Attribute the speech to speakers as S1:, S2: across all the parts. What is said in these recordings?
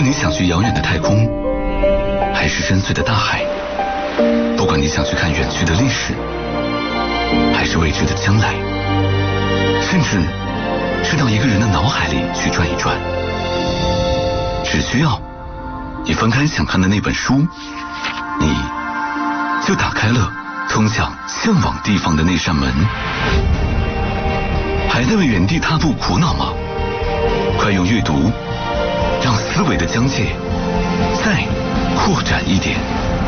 S1: 你想去遥远的太空，还是深邃的大海，不管你想去看远去的历史，还是未知的将来，甚至是到一个人的脑海里去转一转，只需要你翻开想看的那本书，你就打开了通向向往地方的那扇门。还在为原地踏步苦恼吗？快用阅读让思维的疆界再扩展一点。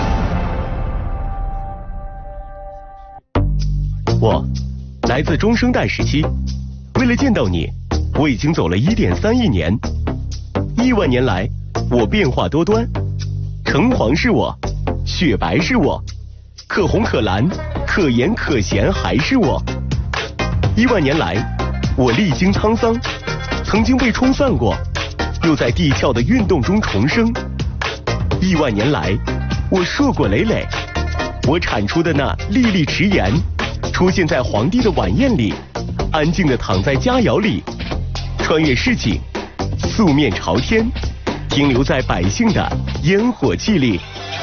S2: 我来自中生代时期，为了见到你，我已经走了1.3亿年。亿万年来，我变化多端，橙黄是我，雪白是我，可红可蓝，可盐可咸还是我。亿万年来，我历经沧桑，曾经被冲散过，又在地壳的运动中重生。亿万年来，我硕果累累，我产出的那粒粒迟盐，出现在皇帝的晚宴里，安静地躺在佳肴里，穿越市井，素面朝天，停留在百姓的烟火气里。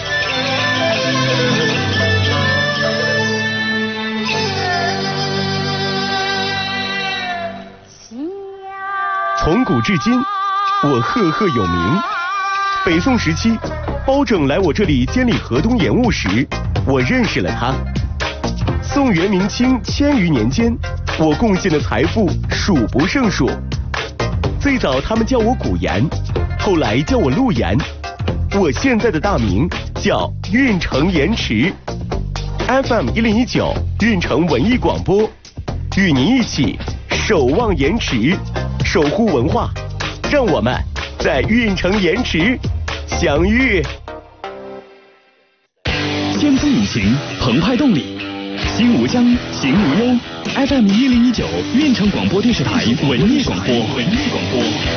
S2: 从古至今，我赫赫有名。北宋时期，包拯来我这里监理河东盐务时，我认识了他。宋元明清1000余年间，我贡献的财富数不胜数。最早他们叫我古盐，后来叫我陆盐。我现在的大名叫运城盐池。FM 1019运城文艺广播，与您一起守望盐池，守护文化，让我们在运城盐池相遇。
S3: 先锋引擎，澎湃动力，心无疆，行无忧。FM 1019运城广播电视台文艺广播。